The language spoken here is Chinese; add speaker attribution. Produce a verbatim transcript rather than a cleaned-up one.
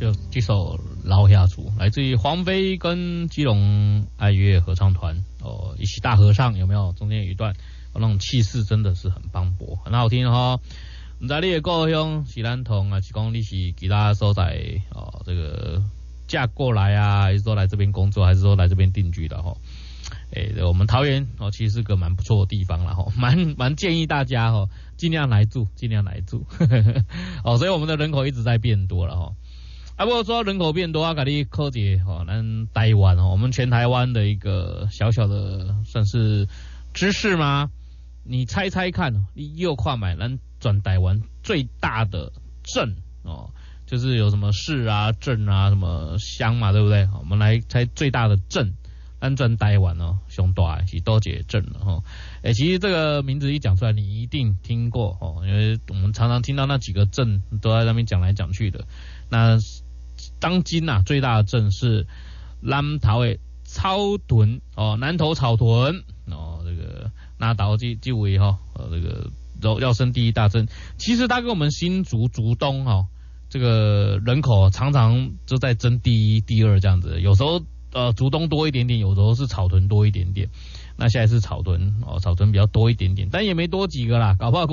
Speaker 1: 就这首《老下厨》来自于黄飞跟基隆爱乐合唱团哦，一起大合唱，有没有？中间有一段、哦、那种气势真的是很磅礴，很好听哈。不知道你的故乡是咱同啊，是讲你是其他所在哦，这个嫁过来啊，还是说来这边工作，还是说来这边定居的哈？诶、欸，我们桃园哦，其实是个蛮不错的地方啦，哈，蛮蛮建议大家哈，尽量来住，尽量来住，哦，所以我们的人口一直在变多了哈。啊，不过说人口变多啊，给你科技哈，咱台湾哦，我们全台湾的一个小小的算是知识吗？你猜猜看，你右跨买咱转台湾最大的镇哦，就是有什么市啊、镇啊、什么乡嘛，对不对？我们来猜最大的镇。安转台湾哦，熊大是多节镇了哈。诶，其实这个名字一讲出来，你一定听过哦，因为我们常常听到那几个镇都在那边讲来讲去的。那当今呐、啊，最大的镇是南投的草屯哦，南投草屯哦，这个那岛这这位哈，呃，这个要升第一大镇。其实它跟我们新竹竹东哈、哦，这个人口常常就在争第一、第二这样子，有时候。呃，竹东多一点点，有时候是草屯多一点点。那现在是草屯哦，草屯比较多一点点，但也没多几个啦，搞不好。